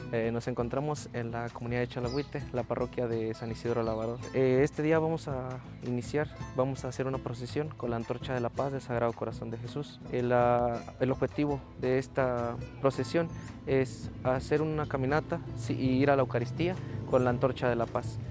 Nos encontramos en la comunidad de Chalagüite, la parroquia de San Isidro Labrador. Este día vamos a vamos a hacer una procesión con la antorcha de la paz del Sagrado Corazón de Jesús. El objetivo de esta procesión es hacer una caminata y ir a la Eucaristía con la antorcha de la paz.